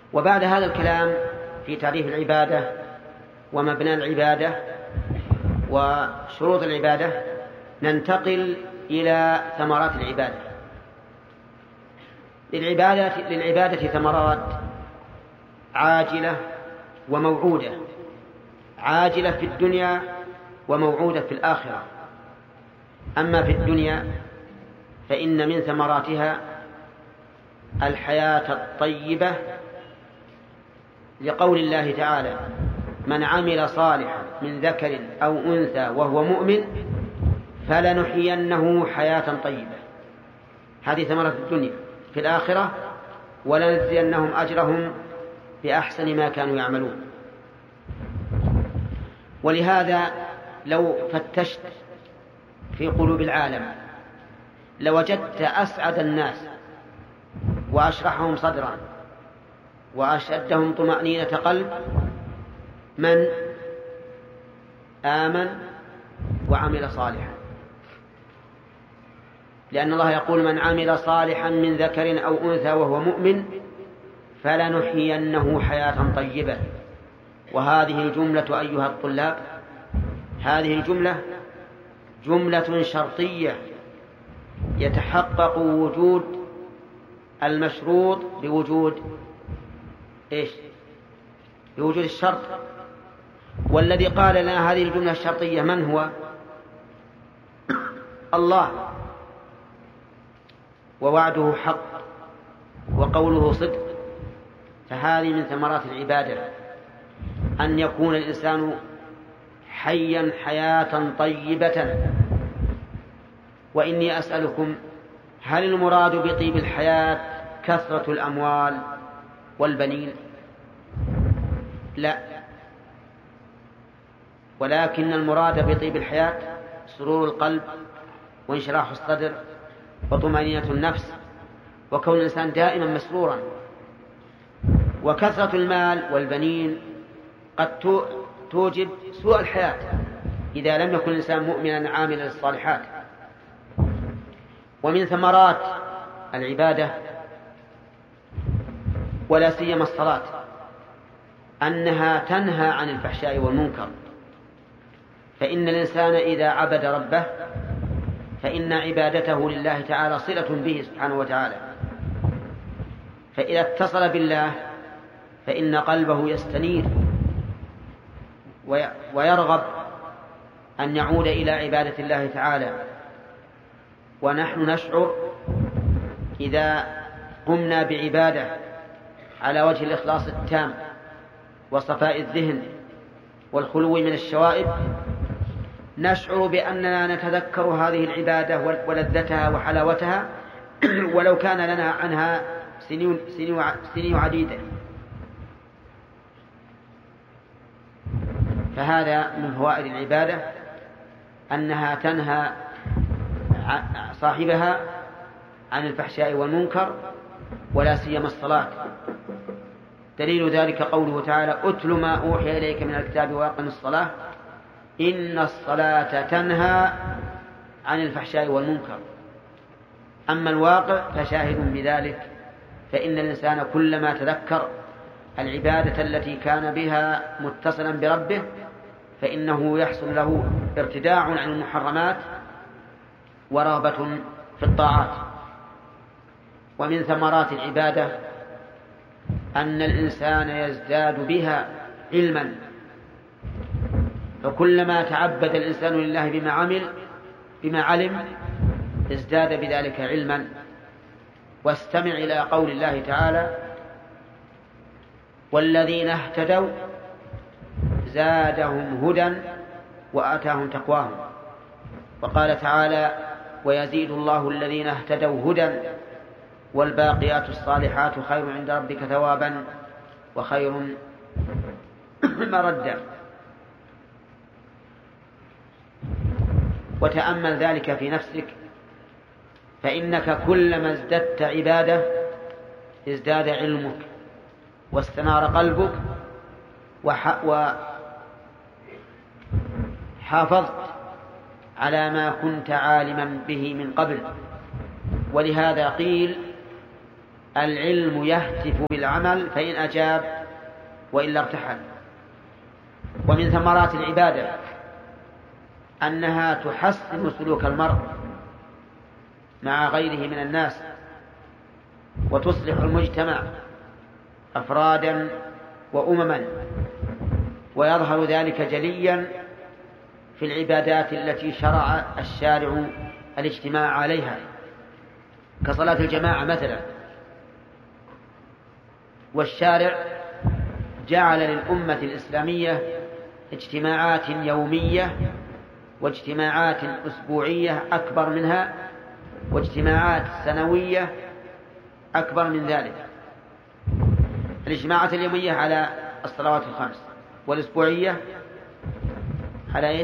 وبعد هذا الكلام في تعريف العبادة ومبنى العبادة وشروط العبادة ننتقل إلى ثمرات العبادة. للعبادة ثمرات عاجلة وموعودة، عاجلة في الدنيا وموعودة في الآخرة. أما في الدنيا فإن من ثمراتها الحياة الطيبة، لقول الله تعالى: من عمل صالحا من ذكر أو أنثى وهو مؤمن فلنحيينه حياة طيبة. هذه ثمرة الدنيا. في الآخرة: ولنجزينهم أجرهم بأحسن ما كانوا يعملون. ولهذا لو فتشت في قلوب العالم لوجدت أسعد الناس وأشرحهم صدرا وأشدهم طمأنينة قلب من آمن وعمل صالحا، لأن الله يقول: من عمل صالحا من ذكر أو أنثى وهو مؤمن فلنحيينه حياة طيبة. وهذه الجملة أيها الطلاب، هذه الجملة جملة شرطية يتحقق وجود المشروط بوجود إيش؟ بوجود الشرط. والذي قال لنا هذه الجملة الشرطية من هو؟ الله، ووعده حق وقوله صدق. فهذه من ثمرات العبادة أن يكون الإنسان حيا حياة طيبة. وإني أسألكم: هل المراد بطيب الحياة كثرة الأموال والبنين؟ لا، ولكن المراد بطيب الحياة سرور القلب وانشراح الصدر وطمأنينة النفس وكون الإنسان دائما مسرورا. وكثرة المال والبنين قد توجب سوء الحياة إذا لم يكن الإنسان مؤمنا عاملا للصالحات. ومن ثمرات العبادة ولا سيما الصلاة أنها تنهى عن الفحشاء والمنكر. فإن الإنسان إذا عبد ربه فإن عبادته لله تعالى صلة به سبحانه وتعالى. فإذا اتصل بالله فإن قلبه يستنير ويرغب أن يعود إلى عبادة الله تعالى. ونحن نشعر إذا قمنا بعبادة على وجه الإخلاص التام وصفاء الذهن والخلو من الشوائب، نشعر بأننا نتذكر هذه العبادة ولذتها وحلاوتها ولو كان لنا عنها سنين عديدة. فهذا من فوائد العبادة أنها تنهى صاحبها عن الفحشاء والمنكر ولا سيما الصلاة. دليل ذلك قوله تعالى: أتل ما أوحي إليك من الكتاب وأقم الصلاة إن الصلاة تنهى عن الفحشاء والمنكر. أما الواقع فشاهد بذلك، فإن الإنسان كلما تذكر العبادة التي كان بها متصلا بربه فإنه يحصل له ارتداع عن المحرمات ورغبة في الطاعات. ومن ثمرات العبادة أن الإنسان يزداد بها علما، فكلما تعبد الإنسان لله بما علم ازداد بذلك علما. واستمع إلى قول الله تعالى: والذين اهتدوا زادهم هدى وآتاهم تقواهم. وقال تعالى: ويزيد الله الذين اهتدوا هدى والباقيات الصالحات خير عند ربك ثوابا وخير مردا. وتأمل ذلك في نفسك، فإنك كلما ازددت عبادة ازداد علمك واستنار قلبك وحافظت على ما كنت عالما به من قبل. ولهذا قيل العلم يهتف بالعمل فإن أجاب وإلا ارتحل. ومن ثمرات العبادة أنها تحسن سلوك المرء مع غيره من الناس وتصلح المجتمع أفرادا وأمما، ويظهر ذلك جليا في العبادات التي شرع الشارع الاجتماع عليها كصلاة الجماعة مثلا. والشارع جعل للأمة الإسلامية اجتماعات يومية واجتماعات أسبوعية أكبر منها واجتماعات سنوية أكبر من ذلك. الاجتماعات اليومية على الصلوات الخمس، والأسبوعية على إيش؟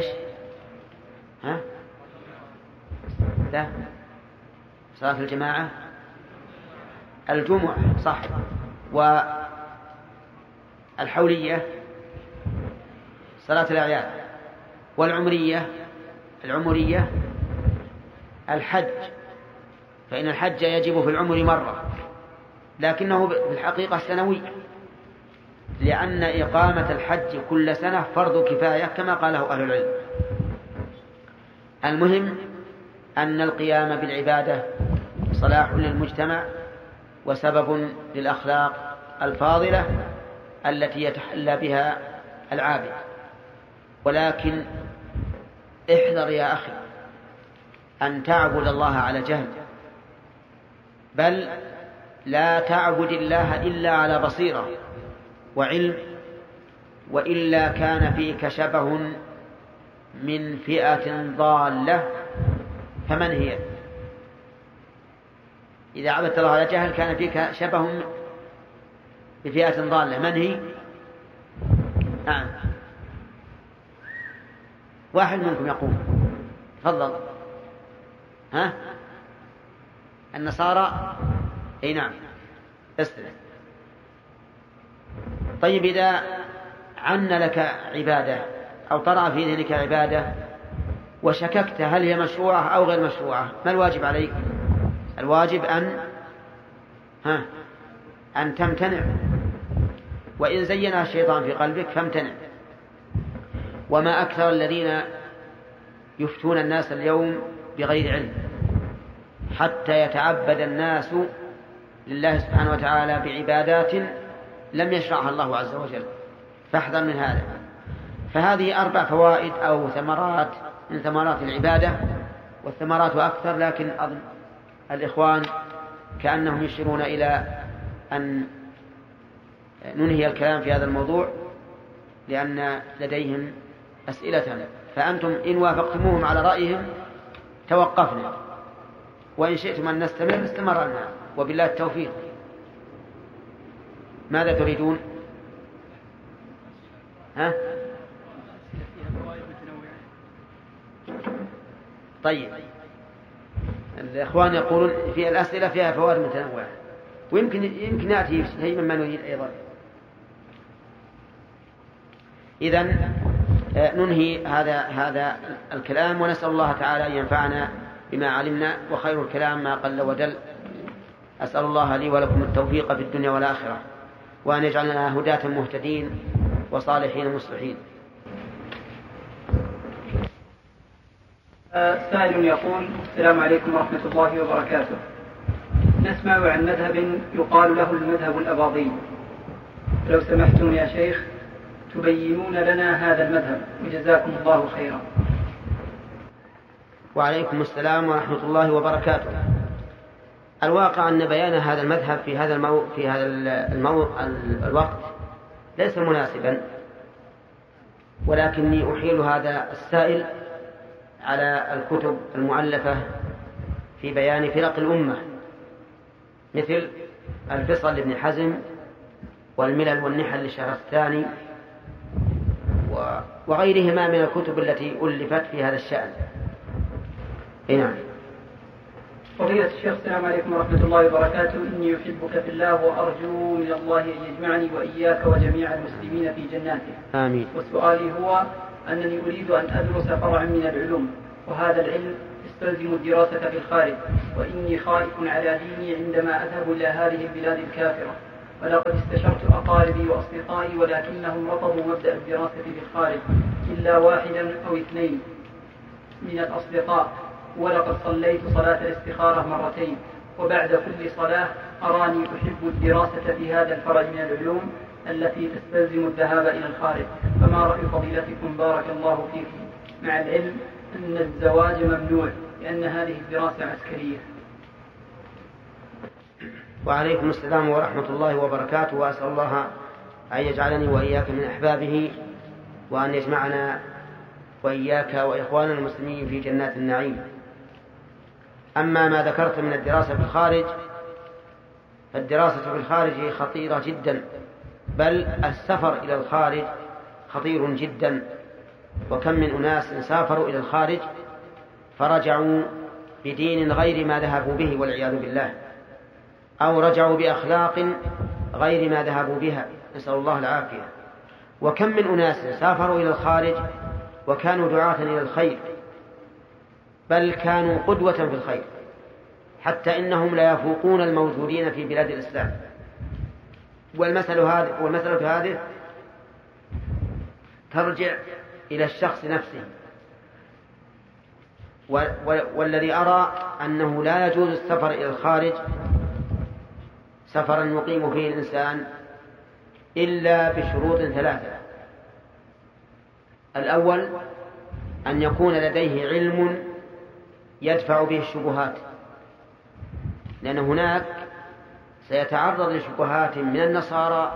لا، صلاة الجماعة الجمعة صح، والحولية صلاة الأعياد، والعمرية الحج، فإن الحج يجب في العمر مرة لكنه في الحقيقة سنوي، لأن إقامة الحج كل سنة فرض كفاية كما قاله أهل العلم. المهم أن القيام بالعبادة صلاح للمجتمع وسبب للأخلاق الفاضلة التي يتحلى بها العابد. ولكن احذر يا أخي أن تعبد الله على جهل، بل لا تعبد الله إلا على بصيرة وعلم، وإلا كان فيك شبه من فئة ضالة. فمن هي؟ إذا عبدت الله على جهل كان فيك شبه بفئة ضالة. من هي؟ نعم، واحد منكم يقول تفضل. النصارى. اي نعم، استلم. طيب إذا عن لك عبادة أو طرأ في ذهنك عبادة وشككت هل هي مشروعة أو غير مشروعة، ما الواجب عليك؟ الواجب أن تمتنع، وإن زينها الشيطان في قلبك فامتنع. وما أكثر الذين يفتون الناس اليوم بغير علم حتى يتعبد الناس لله سبحانه وتعالى بعبادات لم يشرعها الله عز وجل، فاحذر من هذا. فهذه 4 فوائد أو ثمرات من ثمرات العبادة، والثمرات أكثر، لكن أظن الإخوان كأنهم يشيرون إلى أن ننهي الكلام في هذا الموضوع لأن لديهم أسئلة، فأنتم إن وافقتموهم على رأيهم توقفنا، وإن شئتم أن نستمر استمرنا، وبالله التوفيق. ماذا تريدون؟ طيب، الإخوان يقولون في الأسئلة فيها فوائد متنوعة، ويمكن نأتي شيء مما نريد أيضا. إذن ننهي هذا الكلام، ونسأل الله تعالى أن ينفعنا بما علمنا، وخير الكلام ما قل ودل. أسأل الله لي ولكم التوفيق في الدنيا والآخرة، وأن يجعلنا هداة مهتدين وصالحين مصلحين. سائل يقول: السلام عليكم ورحمة الله وبركاته. نسمع عن مذهب يقال له المذهب الأباضي، لو سمحتم يا شيخ تبينون لنا هذا المذهب، وجزاكم الله خيرا. وعليكم السلام ورحمة الله وبركاته. الواقع أن بيان هذا المذهب في هذا الوقت ليس مناسبا، ولكني أحيل هذا السائل على الكتب المؤلفة في بيان فرق الأمة، مثل الفصل لابن حزم والملل والنحل للشهرستاني وغيرهما من الكتب التي ألفت في هذا الشأن. نعم. فضيلة الشيخ، السلام عليكم ورحمة الله وبركاته. إني أحبك في الله وأرجو من الله أن يجمعني وإياك وجميع المسلمين في جناته. آمين. وسؤالي هو أنني أريد أن أدرس فرعا من العلوم، وهذا العلم تستلزم الدراسة في الخارج، وإني خائف على ديني عندما أذهب إلى هذه البلاد الكافرة، ولقد استشرت أقاربي وأصدقائي ولكنهم رفضوا مبدأ الدراسة في الخارج إلا واحدا أو اثنين من الأصدقاء، ولقد صليت صلاة الاستخارة مرتين، وبعد كل صلاة أراني أحب الدراسة في هذا الفرع من العلوم التي تستلزم الذهاب إلى الخارج. فما رأي فضيلتكم بارك الله فيكم، مع العلم أن الزواج ممنوع لأن هذه الدراسة عسكرية؟ وعليكم السلام ورحمة الله وبركاته، وأسأل الله أن يجعلني وإياك من أحبابه، وأن يجمعنا وإياك وإخواننا المسلمين في جنات النعيم. أما ما ذكرت من الدراسة في الخارج، فالدراسة في الخارج خطيرة جدا، بل السفر إلى الخارج خطير جدا. وكم من أناس سافروا إلى الخارج فرجعوا بدين غير ما ذهبوا به والعياذ بالله، أو رجعوا بأخلاق غير ما ذهبوا بها، نسأل الله العافية. وكم من أناس سافروا إلى الخارج وكانوا دعاة إلى الخير، بل كانوا قدوة في الخير، حتى إنهم لا يفوقون الموجودين في بلاد الإسلام. والمسألة هذه ترجع إلى الشخص نفسه. والذي أرى أنه لا يجوز السفر إلى الخارج سفرا يقيم فيه الإنسان إلا بشروط ثلاثة. الأول أن يكون لديه علم يدفع به الشبهات، لأن هناك سيتعرض لشبهات من النصارى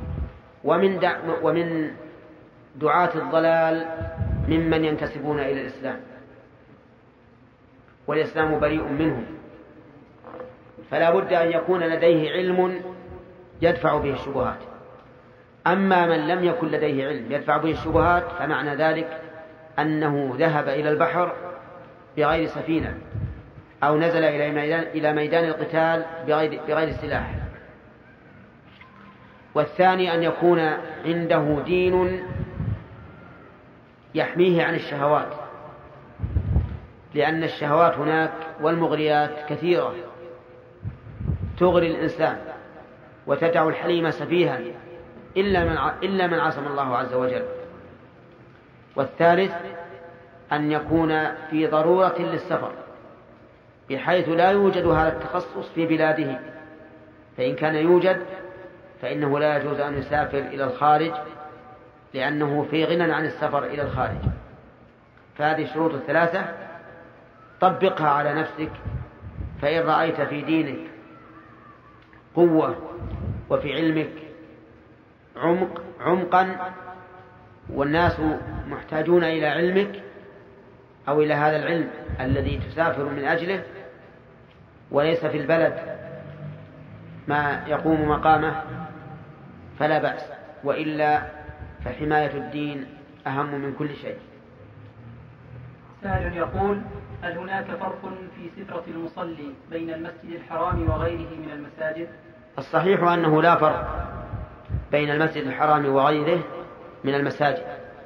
ومن دعاة الضلال ممن ينتسبون إلى الإسلام، والإسلام بريء منهم، فلا بد أن يكون لديه علم يدفع به الشبهات. أما من لم يكن لديه علم يدفع به الشبهات فمعنى ذلك أنه ذهب إلى البحر بغير سفينة، أو نزل إلى ميدان القتال بغير سلاح. والثاني أن يكون عنده دين يحميه عن الشهوات، لأن الشهوات هناك والمغريات كثيرة تغري الإنسان وتدع الحليم سفيها إلا من عصم الله عز وجل. والثالث أن يكون في ضرورة للسفر بحيث لا يوجد هذا التخصص في بلاده، فإن كان يوجد فإنه لا يجوز أن يسافر إلى الخارج، لأنه في غنى عن السفر إلى الخارج. فهذه الشروط الثلاثة طبقها على نفسك، فإن رأيت في دينك قوة وفي علمك عمقا والناس محتاجون إلى علمك أو إلى هذا العلم الذي تسافر من أجله، وليس في البلد ما يقوم مقامه، فلا بأس، وإلا فحماية الدين أهم من كل شيء. سائل يقول: هل هناك فرق في سترة المصلي بين المسجد الحرام وغيره من المساجد؟ الصحيح أنه لا فرق بين المسجد الحرام وغيره من المساجد،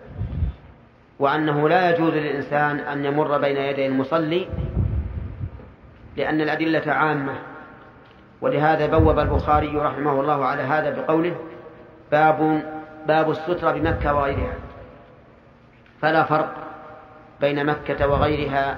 وأنه لا يجوز للإنسان أن يمر بين يدي المصلي، لأن الأدلة عامة. ولهذا بوب البخاري رحمه الله على هذا بقوله: باب السترة بمكة وغيرها. فلا فرق بين مكة وغيرها.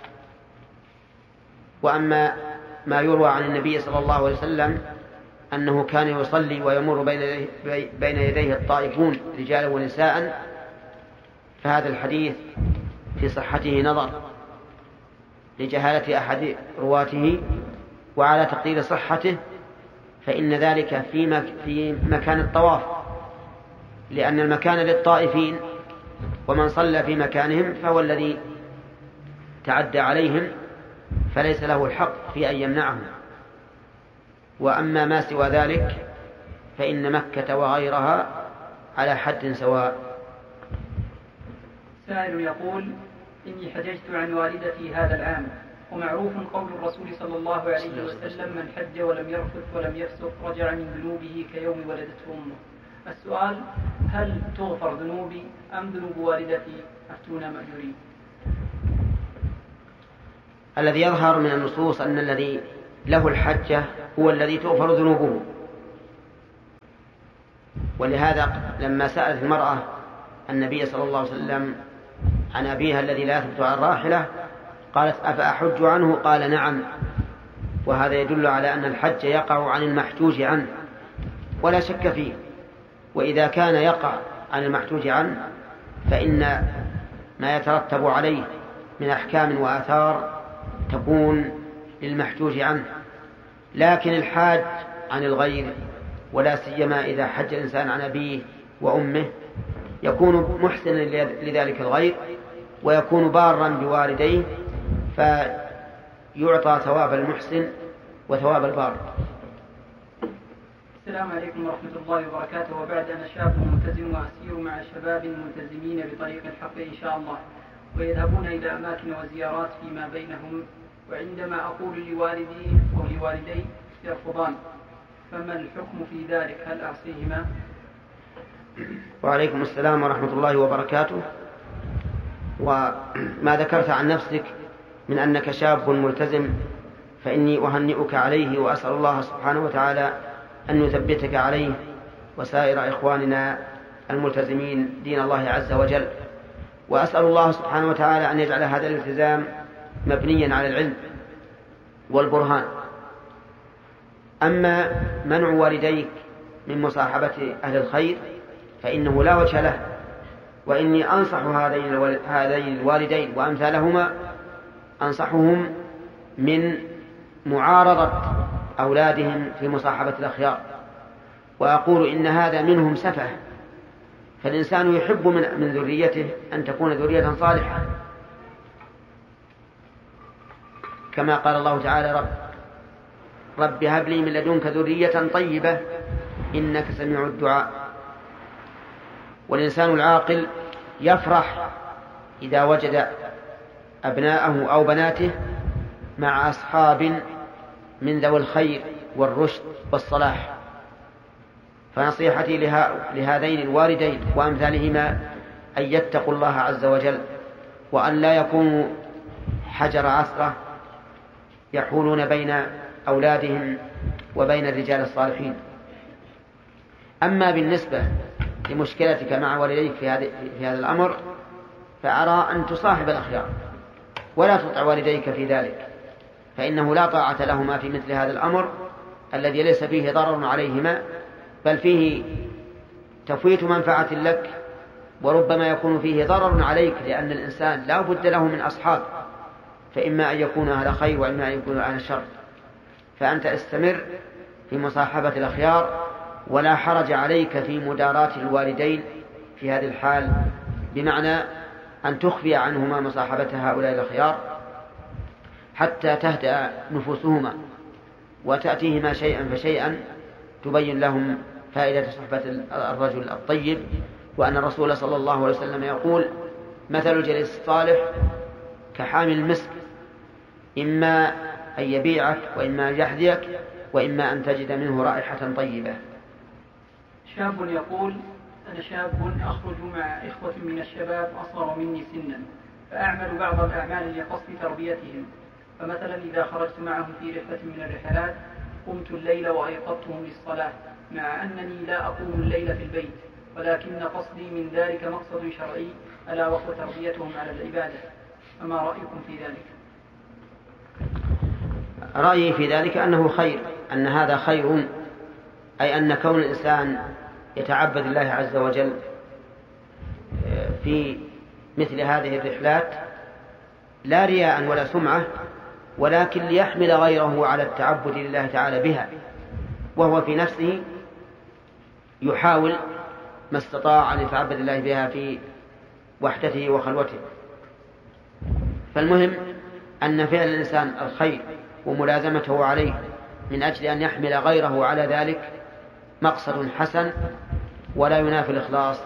وأما ما يروى عن النبي صلى الله عليه وسلم أنه كان يصلي ويمر بين يديه الطائفون رجالا ونساء، فهذا الحديث في صحته نظر لجهالة أحد رواته، وعلى تقدير صحته فإن ذلك في مكان الطواف، لأن المكان للطائفين، ومن صلى في مكانهم فهو الذي تعدى عليهم، فليس له الحق في أن يمنعهم. وأما ما سوى ذلك فإن مكة وغيرها على حد سواء. سائل يقول: إني حججت عن والدتي هذا العام، ومعروف قول الرسول صلى الله عليه وسلم: من حج ولم يرفث ولم يفسق رجع من ذنوبه كيوم ولدته أمه. السؤال: هل تغفر ذنوبي أم ذنوب والدتي؟ أفتونا مأجورين. الذي يظهر من النصوص أن الذي له الحجة هو الذي تغفر ذنوبه. ولهذا لما سألت المرأة النبي صلى الله عليه وسلم عن أبيها الذي لا يثبت على الراحلة قالت أفأحج عنه؟ قال نعم. وهذا يدل على أن الحج يقع عن المحجوج عنه ولا شك فيه. وإذا كان يقع عن المحجوج عنه فإن ما يترتب عليه من أحكام وآثار تكون للمحجوج عنه. لكن الحاج عن الغير، ولا سيما إذا حج الإنسان عن أبيه وأمه، يكون محسنا لذلك الغير ويكون بارا بوالديه، فيعطى ثواب المحسن وثواب البار. السلام عليكم ورحمة الله وبركاته. وبعد أنا شاب ملتزم وأسير مع شباب ملتزمين بطريق الحق إن شاء الله، ويذهبون إلى أماكن وزيارات فيما بينهم، وعندما أقول لوالدي أو لوالدي يرفضان، فما الحكم في ذلك؟ هل أعصيهما؟ وعليكم السلام ورحمة الله وبركاته. وما ذكرت عن نفسك من أنك شاب ملتزم فإني أهنئك عليه، وأسأل الله سبحانه وتعالى أن يثبتك عليه وسائر إخواننا الملتزمين دين الله عز وجل. وأسأل الله سبحانه وتعالى أن يجعل هذا الالتزام مبنيا على العلم والبرهان. أما منع والديك من مصاحبة أهل الخير فإنه لا وجه له، وإني أنصح هذين الوالدين وأمثالهما، أنصحهم من معارضة أولادهم في مصاحبة الأخيار، وأقول إن هذا منهم سفه. فالإنسان يحب من ذريته أن تكون ذرية صالحة، كما قال الله تعالى رب هب لي من لدنك ذرية طيبة إنك سميع الدعاء. والإنسان العاقل يفرح إذا وجد أبناءه أو بناته مع أصحاب من ذوي الخير والرشد والصلاح. فنصيحتي لهذين الوالدين وأمثالهما أن يتقوا الله عز وجل، وأن لا يكونوا حجر عثرة يحولون بين أولادهم وبين الرجال الصالحين. أما بالنسبة لمشكلتك مع والديك في هذا الأمر، فأرى أن تصاحب الأخيار ولا تطع والديك في ذلك، فإنه لا طاعة لهما في مثل هذا الأمر الذي ليس فيه ضرر عليهما، بل فيه تفويت منفعة لك، وربما يكون فيه ضرر عليك، لأن الإنسان لا بد له من أصحاب، فإما أن يكون أهل خير وإما أن يكون أهل شر. فأنت استمر في مصاحبة الأخيار، ولا حرج عليك في مداراة الوالدين في هذه الحال، بمعنى أن تخفي عنهما مصاحبة هؤلاء الأخيار حتى تهدأ نفوسهما، وتأتيهما شيئا فشيئا تبين لهم فائدة صحبة الرجل الطيب، وأن الرسول صلى الله عليه وسلم يقول مثل الجليس الصالح كحامل المسك، إما أن يبيعك وإما أن يحذيك وإما أن تجد منه رائحة طيبة. شاب يقول أنا شاب أخرج مع إخوة من الشباب أصغر مني سنا، فأعمل بعض الأعمال لقصد تربيتهم، فمثلا إذا خرجت معهم في رحلة من الرحلات قمت الليل وأيقظتهم للصلاة، مع أنني لا أقوم الليل في البيت، ولكن قصدي من ذلك مقصد شرعي ألا وهو تربيتهم على العبادة، فما رأيكم في ذلك؟ رأيي في ذلك أنه خير، أن هذا خير، أي أن كون الإنسان يتعبد الله عز وجل في مثل هذه الرحلات لا رياء ولا سمعة، ولكن ليحمل غيره على التعبد لله تعالى بها، وهو في نفسه يحاول ما استطاع أن يتعبد الله بها في وحدته وخلوته. فالمهم أن فعل الإنسان الخير وملازمته عليه من أجل أن يحمل غيره على ذلك مقصد حسن ولا ينافي الإخلاص.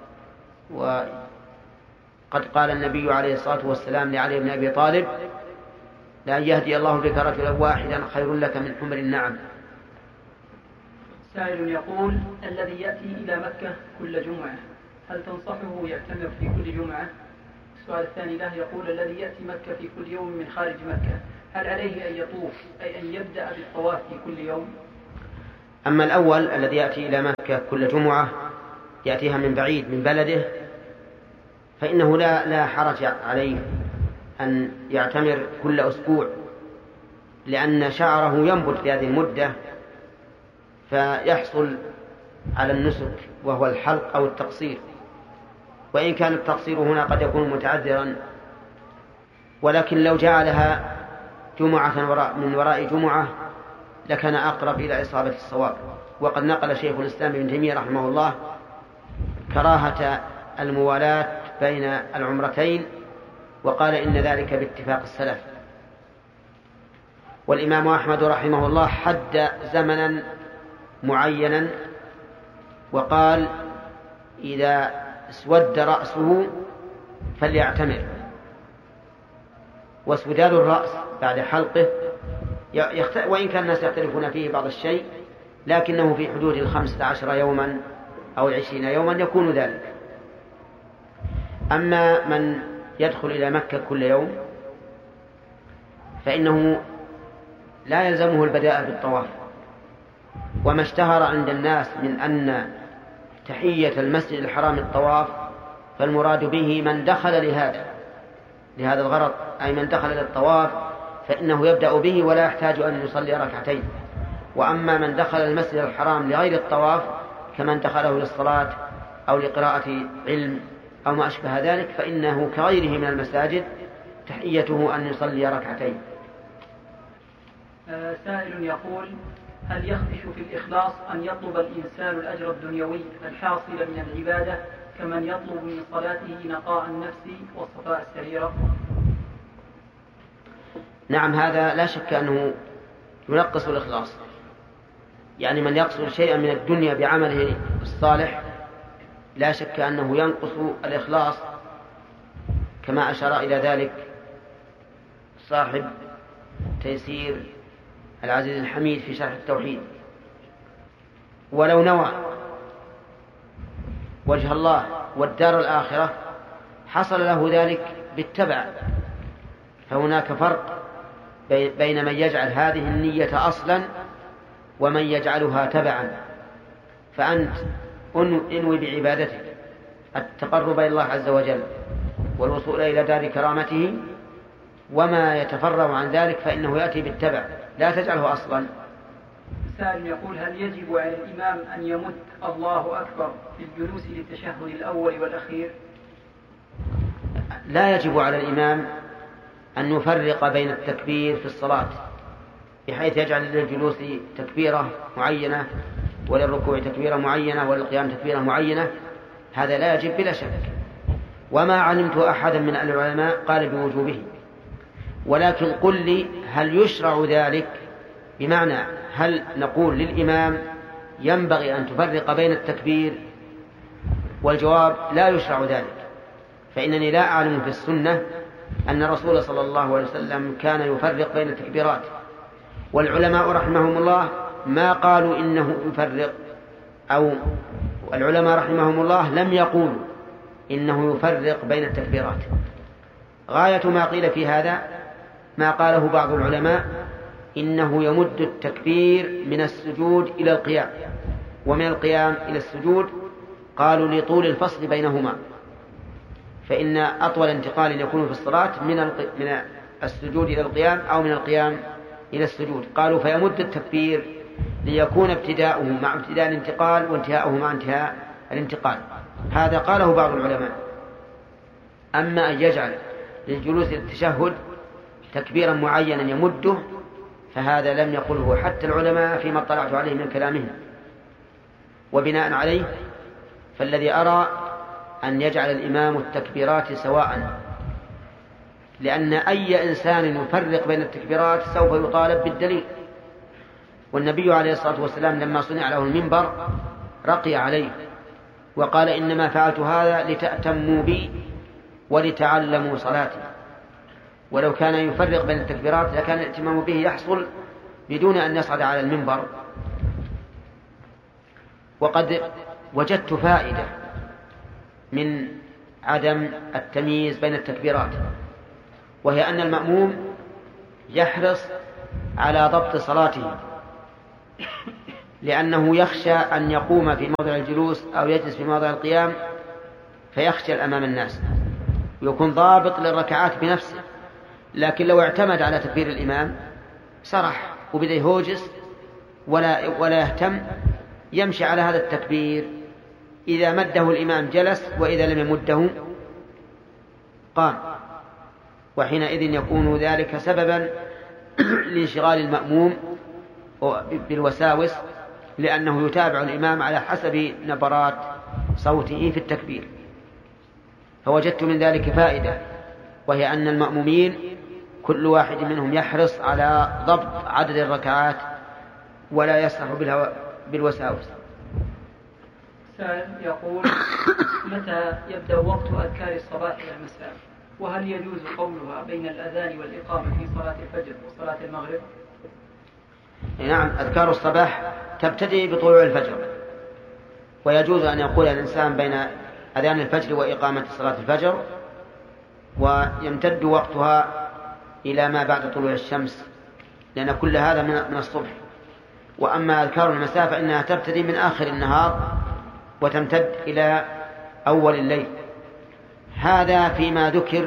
وقد قال النبي عليه الصلاة والسلام لعلي بن أبي طالب لأن يهدي الله بك رجلا واحدا خير لك من حمر النعم. سائل يقول الذي يأتي إلى مكة كل جمعة هل تنصحه يعتمر في كل جمعة؟ السؤال الثاني له يقول: الذي يأتي مكة في كل يوم من خارج مكة هل عليه أن يطوف أي أن يبدأ بالطواف في كل يوم؟ أما الأول الذي يأتي إلى مكة كل جمعة يأتيها من بعيد من بلده فإنه لا حرج عليه أن يعتمر كل أسبوع، لأن شعره ينبت في هذه المدة فيحصل على النسك وهو الحلق أو التقصير، وإن كان التقصير هنا قد يكون متعذرا، ولكن لو جعلها جمعة من وراء جمعة لكان أقرب إلى إصابة الصواب. وقد نقل شيخ الإسلام ابن تيمية رحمه الله كراهة الموالاة بين العمرتين، وقال إن ذلك باتفاق السلف. والإمام أحمد رحمه الله حد زمنا معينا وقال: إذا اسود رأسه فليعتمر. واسوداد الرأس بعد حلقه وإن كان الناس يختلفون فيه بعض الشيء، لكنه في حدود 15 يوما أو 20 يوما يكون ذلك. أما من يدخل إلى مكة كل يوم فإنه لا يلزمه البداء بالطواف. وما اشتهر عند الناس من أن تحية المسجد الحرام الطواف فالمراد به من دخل لهذا الغرض، أي من دخل للطواف فإنه يبدأ به ولا يحتاج أن يصلي ركعتين. وأما من دخل المسجد الحرام لغير الطواف كمن دخله للصلاة أو لقراءة علم أو ما أشبه ذلك فإنه كغيره من المساجد تحيته أن يصلي ركعتين. سائل يقول: هل يخدش في الإخلاص أن يطلب الإنسان الأجر الدنيوي الحاصل من العبادة كمن يطلب من صلاته نقاء النفس وصفاء السريرة؟ نعم، هذا لا شك أنه ينقص الإخلاص. يعني من يقصد شيئا من الدنيا بعمله الصالح لا شك أنه ينقص الإخلاص، كما أشار إلى ذلك صاحب تيسير العزيز الحميد في شرح التوحيد. ولو نوى وجه الله والدار الآخرة حصل له ذلك بالتبع. فهناك فرق بين من يجعل هذه النية أصلا ومن يجعلها تبعا. فأنت انوي بعبادتك التقرب إلى الله عز وجل والوصول إلى دار كرامته، وما يتفرع عن ذلك فإنه يأتي بالتبع، لا تجعله أصلا. سائل يقول: هل يجب على الإمام أن يمد الله أكبر في الجلوس للتشهد الأول والأخير؟ لا يجب على الإمام أن يفرق بين التكبير في الصلاة بحيث يجعل للجلوس تكبيرة معينة وللركوع تكبيرة معينة وللقيام تكبيرة معينة، هذا لا يجب بلا شك. وما علمت أحدا من العلماء قال بوجوبه. ولكن قل لي هل يشرع ذلك؟ بمعنى هل نقول للإمام ينبغي أن تفرق بين التكبير؟ والجواب لا يشرع ذلك، فإنني لا أعلم في السنة أن الرسول صلى الله عليه وسلم كان يفرق بين التكبيرات. والعلماء رحمهم الله ما قالوا إنه يفرق، أو العلماء رحمهم الله لم يقولوا إنه يفرق بين التكبيرات. غاية ما قيل في هذا ما قاله بعض العلماء إنه يمد التكبير من السجود إلى القيام ومن القيام إلى السجود، قالوا لطول الفصل بينهما، فإن أطول انتقال يكون في الصلاة من السجود إلى القيام أو من القيام إلى السجود. قالوا فيمد التكبير ليكون ابتداؤه مع ابتداء الانتقال وانتهاؤه مع انتهاء الانتقال. هذا قاله بعض العلماء. أما أن يجعل للجلوس للتشهد تكبيرا معينا يمده فهذا لم يقله حتى العلماء فيما اطلعت عليه من كلامهم. وبناء عليه فالذي أرى أن يجعل الإمام التكبيرات سواء، لأن أي إنسان يفرق بين التكبيرات سوف يطالب بالدليل. والنبي عليه الصلاة والسلام لما صنع له المنبر رقي عليه وقال: إنما فعلت هذا لتأتموا بي ولتعلموا صلاتي. ولو كان يفرق بين التكبيرات لكان الائتمام به يحصل بدون أن يصعد على المنبر. وقد وجدت فائدة من عدم التمييز بين التكبيرات، وهي أن المأموم يحرص على ضبط صلاته، لأنه يخشى أن يقوم في موضع الجلوس أو يجلس في موضع القيام فيخجل أمام الناس، ويكون ضابط للركعات بنفسه. لكن لو اعتمد على تكبير الإمام سرح وبدأ يهوجس ولا يهتم، يمشي على هذا التكبير، إذا مده الإمام جلس، وإذا لم يمده قام، وحينئذ يكون ذلك سببا لانشغال المأموم بالوساوس، لأنه يتابع الإمام على حسب نبرات صوته في التكبير. فوجدت من ذلك فائدة، وهي أن المأمومين كل واحد منهم يحرص على ضبط عدد الركعات ولا يسرح بالوساوس. سائل يقول: متى يبدأ وقت أذكار الصباح والمساء؟ وهل يجوز قولها بين الأذان والإقامة في صلاة الفجر وصلاة المغرب؟ نعم، أذكار الصباح تبتدئ بطلوع الفجر، ويجوز أن يقول الإنسان بين أذان الفجر وإقامة صلاة الفجر، ويمتد وقتها إلى ما بعد طلوع الشمس، لأن كل هذا من الصبح. وأما أذكار المساء فإنها تبتدي من آخر النهار وتمتد إلى أول الليل. هذا فيما ذكر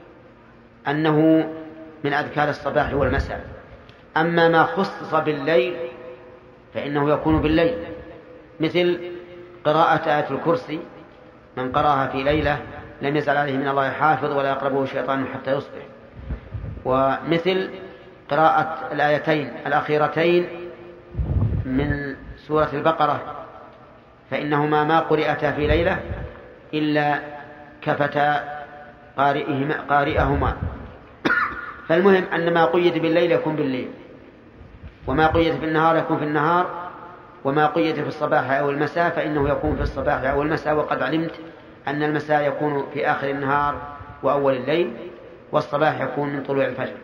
أنه من أذكار الصباح والمساء. أما ما خصص بالليل فإنه يكون بالليل، مثل قراءة آية الكرسي، من قرأها في ليلة لم يزل عليه من الله حافظ ولا يقربه شيطان حتى يصبح. ومثل قراءة الآيتين الأخيرتين من سورة البقرة، فإنهما ما قرئتا في ليلة إلا كفتا قارئهما. فالمهم أن ما قيد بالليل يكون بالليل، وما قيد في النهار يكون في النهار، وما قيد في الصباح أو المساء فإنه يكون في الصباح أو المساء. وقد علمت أن المساء يكون في آخر النهار وأول الليل، والصباح يكون من طلوع الفجر.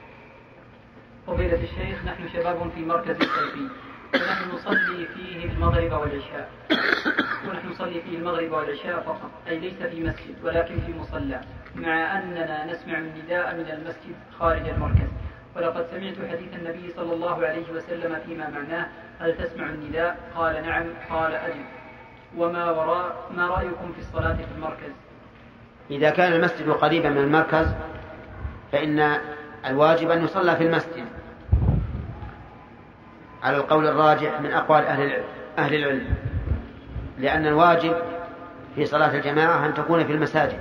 فضيلة الشيخ، نحن شباب في مركز الصيفي، ونحن نصلي فيه المغرب والعشاء، ونحن نصلي فيه المغرب والعشاء فقط، أي ليس في مسجد ولكن في مصلى، مع أننا نسمع النداء من المسجد خارج المركز. ولقد سمعت حديث النبي صلى الله عليه وسلم فيما معناه: هل تسمع النداء؟ قال: نعم. قال: أجل. وما وراء ما رأيكم في الصلاة في المركز؟ إذا كان المسجد قريبا من المركز فإن الواجب أن يصلى في المسجد على القول الراجح من أقوال أهل العلم، لأن الواجب في صلاة الجماعة أن تكون في المساجد.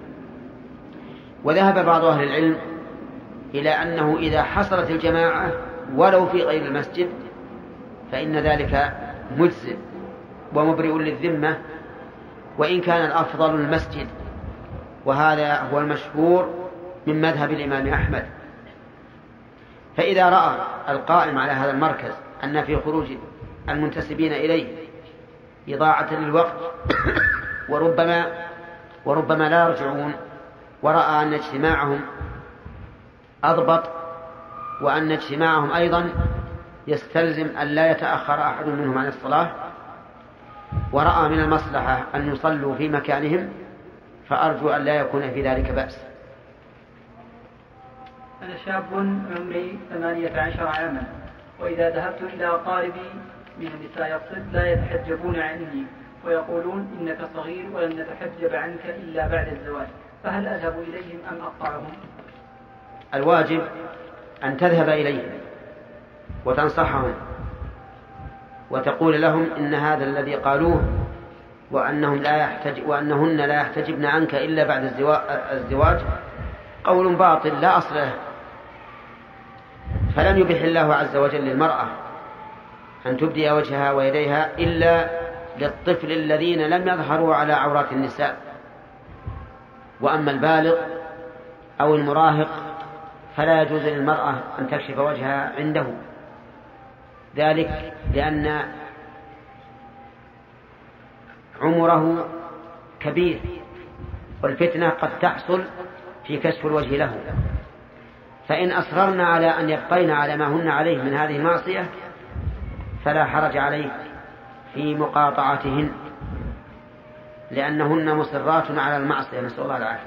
وذهب بعض أهل العلم إلى أنه إذا حصلت الجماعة ولو في غير المسجد فإن ذلك مجزئ ومبرئ للذمة، وإن كان الأفضل المسجد، وهذا هو المشهور من مذهب الإمام أحمد. فإذا رأى القائم على هذا المركز أن في خروج المنتسبين إليه إضاعة للوقت وربما لا يرجعون، ورأى أن اجتماعهم أضبط، وأن اجتماعهم أيضا يستلزم أن لا يتأخر أحد منهم عن الصلاة، ورأى من المصلحة أن يصلوا في مكانهم، فأرجو أن لا يكون في ذلك بأس. أنا شاب عمري 18 عاما، وإذا ذهبت إلى أقاربي من النساء يقصد لا يتحجبون عني ويقولون إنك صغير ولن نتحجب عنك إلا بعد الزواج، فهل أذهب إليهم أم أقطعهم؟ الواجب أن تذهب إليهم وتنصحهم وتقول لهم إن هذا الذي قالوه وأنهن لا يحتجبن عنك إلا بعد الزواج قول باطل لا أصل له. فلم يبح الله عز وجل للمرأة أن تبدي وجهها ويديها إلا للطفل الذين لم يظهروا على عورات النساء. وأما البالغ أو المراهق فلا يجوز للمرأة أن تكشف وجهها عنده، ذلك لأن عمره كبير، والفتنة قد تحصل في كشف الوجه له. فإن أصررن على أن يبقين على ما هن عليه من هذه المعصية فلا حرج عليه في مقاطعتهن، لأنهن مصرات على المعصية، نسأل الله العافية.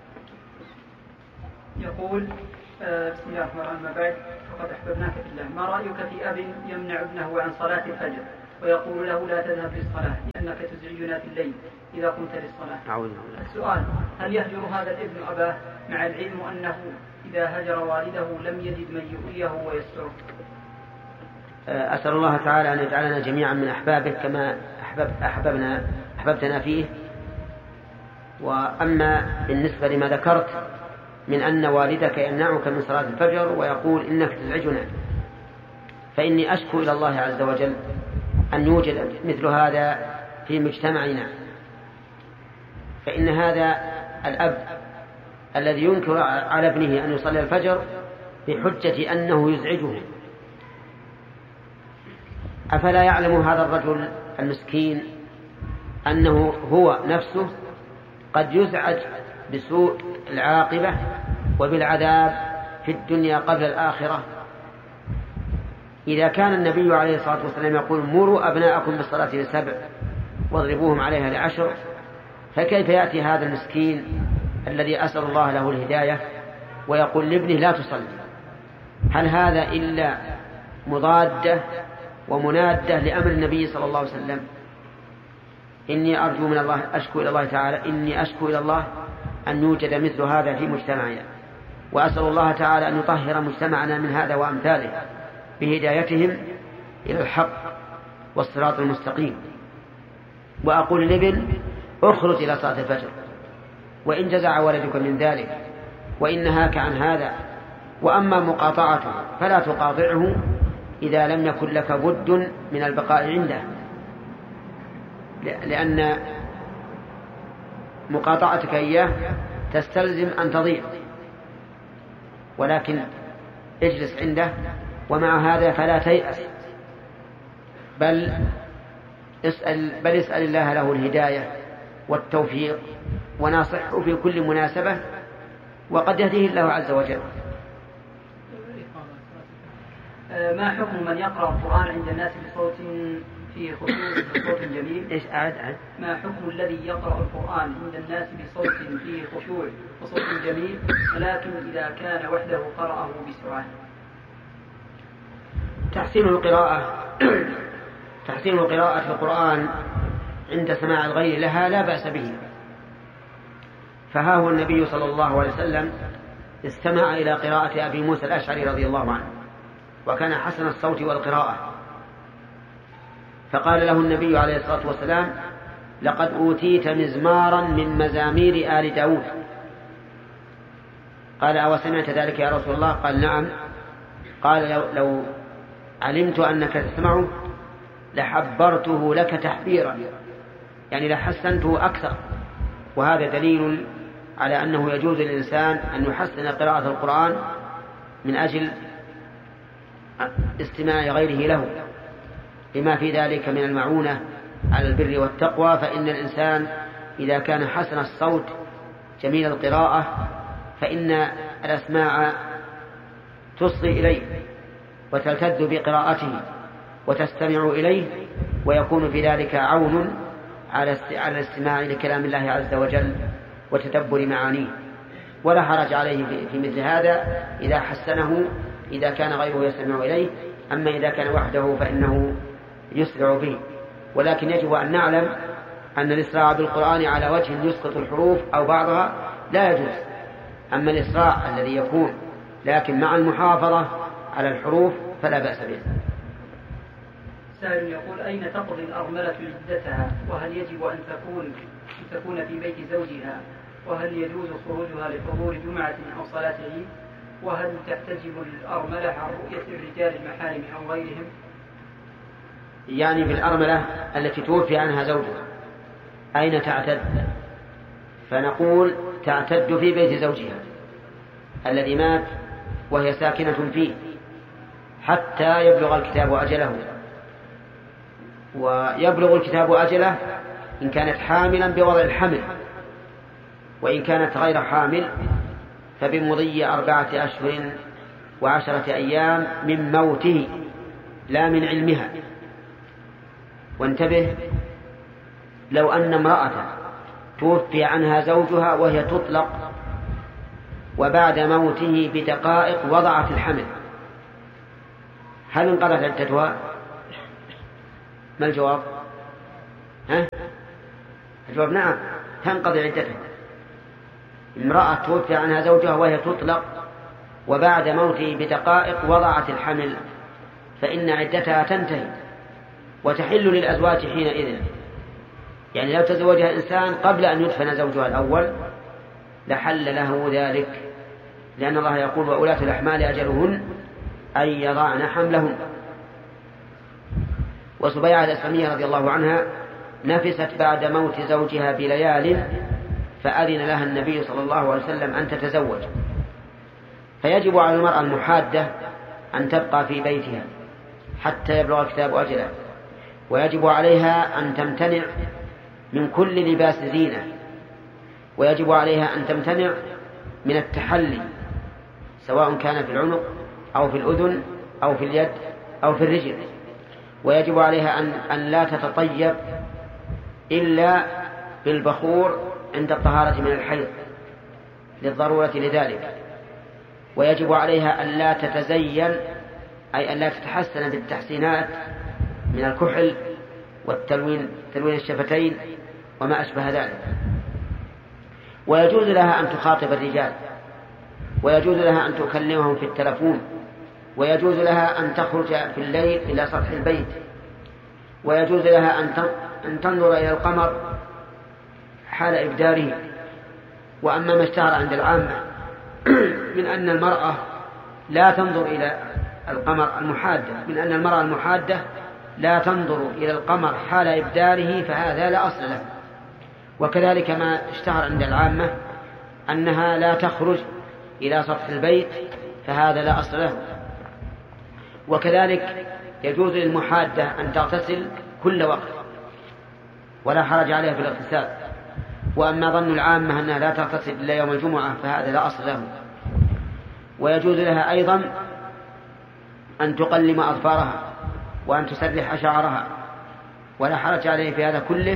يقول بسم الله الرحمن الرحيم، ما بعد فقد أحببناك في الله، ما رأيك في أب يمنع ابنه عن صلاة الفجر ويقول له لا تذهب للصلاة لأنك تزعجنا في الليل إذا قمت للصلاة؟ السؤال: هل يهجر هذا الابن أباه مع العلم أنه إذا هجر والده لم يجد من يؤويه ويستره؟ أسأل الله تعالى أن يجعلنا جميعا من أحبابه كما أحببتنا فيه. وأما بالنسبة لما ذكرت من أن والدك يمنعك من صلاة الفجر ويقول إنك تزعجنا، فإني أشكو إلى الله عز وجل أن يوجد مثل هذا في مجتمعنا. فإن هذا الأب الذي ينكر على ابنه أن يصلي الفجر بحجة أنه يزعجه، أفلا يعلم هذا الرجل المسكين أنه هو نفسه قد يزعج بسوء العاقبة وبالعذاب في الدنيا قبل الآخرة؟ إذا كان النبي عليه الصلاة والسلام يقول مروا أبناءكم بالصلاة ل7 واضربوهم عليها ل10، فكيف يأتي هذا المسكين الذي أسأل الله له الهداية ويقول لابنه لا تصلي؟ هل هذا إلا مضادة ومنادة لأمر النبي صلى الله عليه وسلم؟ إني أرجو من الله، أشكو إلى الله تعالى، إني أشكو إلى الله أن يوجد مثل هذا في مجتمعنا، وأسأل الله تعالى أن يطهر مجتمعنا من هذا وأمثاله بهدايتهم إلى الحق والصراط المستقيم. وأقول لابن اخرج إلى صلاة الفجر وإن جزع ولدك من ذلك وإن نهاك عن هذا. وأما مقاطعته فلا تقاطعه إذا لم يكن لك بد من البقاء عنده، لأن مقاطعتك إياه تستلزم أن تضيع، ولكن اجلس عنده. ومع هذا فلا تيأس، بل اسأل الله له الهداية والتوفيق وناصحه في كل مناسبة، وقد يهديه الله عز وجل. ما حكم من يقرأ القرآن عند الناس بصوت فيه خشوع وصوت جميل؟ إيش أعد؟ ما حكم الذي يقرأ القرآن عند الناس بصوت فيه خشوع وصوت جميل ولكن إذا كان وحده قرأه بسرعة؟ تحسين القراءة في القرآن عند سماع الغير لها لا بأس به. فها هو النبي صلى الله عليه وسلم استمع إلى قراءة أبي موسى الأشعري رضي الله عنه، وكان حسن الصوت والقراءة، فقال له النبي عليه الصلاة والسلام: لقد أوتيت مزمارا من مزامير آل داود. قال: أو سمعت ذلك يا رسول الله؟ قال: نعم. قال: لو علمت أنك تسمعه لحبرته لك تحبيرا، يعني لحسنته أكثر. وهذا دليل على أنه يجوز للإنسان أن يحسن قراءة القرآن من أجل استماع غيره له، لما في ذلك من المعونة على البر والتقوى. فإن الإنسان إذا كان حسن الصوت جميل القراءة فإن الأسماع تصغي إليه وتلتذ بقراءته وتستمع إليه، ويكون في ذلك عون على الاستماع لكلام الله عز وجل وتدبر معانيه. ولا حرج عليه في مثل هذا إذا حسنه إذا كان غيره يستمع إليه. أما إذا كان وحده فإنه يسرع به. ولكن يجب أن نعلم أن الإسراع بالقرآن على وجه يسقط الحروف أو بعضها لا يجوز. أما الإسراع الذي يكون لكن مع المحافظة على الحروف فلا بأس به. سائل يقول: أين تقضي الأرملة عدتها؟ وهل يجب أن تكون في بيت زوجها؟ وهل يجوز خروجها لحضور جمعة أو صلاة عيد؟ وهل تحتجب الأرملة عن رؤية الرجال المحارم أو غيرهم؟ يعني بالأرملة التي توفي عنها زوجها أين تعتد؟ فنقول تعتد في بيت زوجها الذي مات وهي ساكنة فيه حتى يبلغ الكتاب أجله. ويبلغ الكتاب أجله إن كانت حاملا بوضع الحمل، وإن كانت غير حامل فبمضي 4 أشهر و10 أيام من موته لا من علمها. وانتبه، لو أن امرأة توفي عنها زوجها وهي تطلق وبعد موته بدقائق وضعت الحمل، هل انقضت عدتها؟ ما الجواب؟ الجواب نعم، تنقضي عدتها. امرأة توفي عنها زوجها وهي تطلق وبعد موته بدقائق وضعت الحمل فإن عدتها تنتهي وتحل للأزواج حينئذ. يعني لو تزوجها إنسان قبل أن يدفن زوجها الأول لحل له ذلك، لأن الله يقول وأولاة الأحمال أجلهن أن يضعن حملهن. وسبيعة الأسلمية رضي الله عنها نفست بعد موت زوجها بليال فأذن لها النبي صلى الله عليه وسلم أن تتزوج، فيجب على المرأة المحادة أن تبقى في بيتها حتى يبلغ الكتاب أجله، ويجب عليها أن تمتنع من كل لباس زينة، ويجب عليها أن تمتنع من التحلي سواء كان في العنق أو في الأذن أو في اليد أو في الرجل، ويجب عليها أن لا تتطيب إلا بالبخور عند الطهارة من الحيض للضرورة لذلك، ويجب عليها أن لا تتزين أي أن لا تتحسن بالتحسينات من الكحل والتلوين الشفتين وما أشبه ذلك. ويجوز لها أن تخاطب الرجال، ويجوز لها أن تكلمهم في التلفون، ويجوز لها أن تخرج في الليل إلى سطح البيت، ويجوز لها أن تنظر إلى القمر حال إبداره. وأما ما اشتهر عند العامة من أن المرأة لا تنظر إلى القمر المحادة، من أن المرأة المحادة لا تنظر إلى القمر حال إبداره، فهذا لا أصل له. وكذلك ما اشتهر عند العامة أنها لا تخرج إلى سطح البيت، فهذا لا أصل له. وكذلك يجوز للمحادة أن تغتسل كل وقت ولا حرج عليها في الاغتسال. وأما ظن العامة أنها لا تغتسل إلا يوم الجمعة فهذا لا أصل له. ويجوز لها أيضا أن تقلم أظفارها وأن تسرح شعرها ولا حرج عليه في هذا كله.